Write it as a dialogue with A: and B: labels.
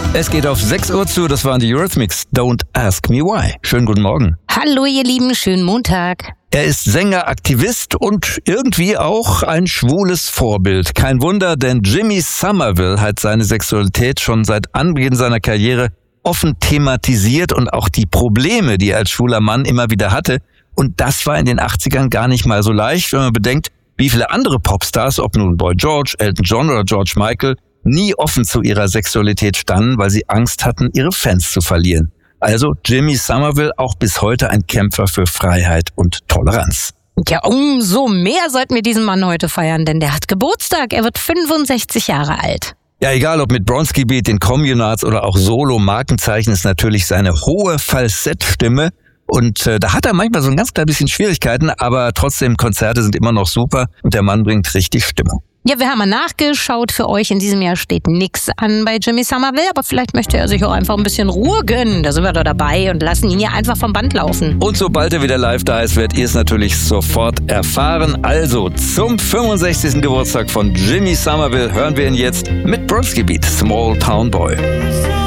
A: Es geht auf 6 Uhr zu, das waren die Eurythmics. Don't Ask Me Why. Schönen guten Morgen.
B: Hallo ihr Lieben, schönen Montag.
A: Er ist Sänger, Aktivist und irgendwie auch ein schwules Vorbild. Kein Wunder, denn Jimmy Somerville hat seine Sexualität schon seit Anbeginn seiner Karriere offen thematisiert und auch die Probleme, die er als schwuler Mann immer wieder hatte. Und das war in den 80ern gar nicht mal so leicht, wenn man bedenkt, wie viele andere Popstars, ob nun Boy George, Elton John oder George Michael, nie offen zu ihrer Sexualität standen, weil sie Angst hatten, ihre Fans zu verlieren. Also Jimmy Somerville auch bis heute ein Kämpfer für Freiheit und Toleranz.
B: Ja, umso mehr sollten wir diesen Mann heute feiern, denn der hat Geburtstag. Er wird 65 Jahre alt.
A: Ja, egal ob mit Bronski Beat, den Communards oder auch Solo, Markenzeichen ist natürlich seine hohe Falsettstimme. Und da hat er manchmal so ein ganz klein bisschen Schwierigkeiten, aber trotzdem, Konzerte sind immer noch super und der Mann bringt richtig Stimmung.
B: Ja, wir haben mal nachgeschaut für euch. In diesem Jahr steht nichts an bei Jimmy Somerville, aber vielleicht möchte er sich auch einfach ein bisschen Ruhe gönnen. Da sind wir doch dabei und lassen ihn ja einfach vom Band laufen.
A: Und sobald er wieder live da ist, werdet ihr es natürlich sofort erfahren. Also zum 65. Geburtstag von Jimmy Somerville hören wir ihn jetzt mit Bronski Beat, Small Town Boy.